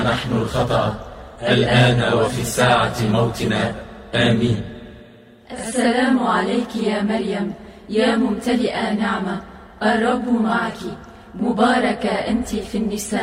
نحن الخطأ الآن وفي ساعة موتنا، آمين. السلام عليك يا مريم، يا ممتلئة نعمة، الرب معك، مباركة أنت في النساء،